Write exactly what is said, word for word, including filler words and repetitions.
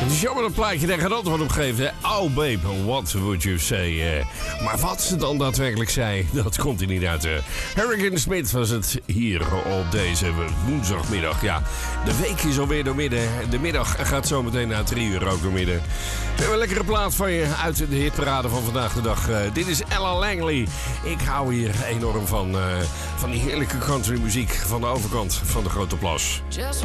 Het is jammer dat plaatje daar geen antwoord op geeft. Hè? Oh babe, what would you say? Uh, maar wat ze dan daadwerkelijk zei, dat komt er niet uit. Uh. Hurricane Smith was het hier op deze woensdagmiddag. Ja, de week is alweer door midden. De middag gaat zometeen na drie uur ook door midden. We hebben een lekkere plaat van je uit de hitparade van vandaag de dag. Uh, dit is Ella Langley. Ik hou hier enorm van, uh, van die heerlijke country muziek van de overkant van de Grote Plas.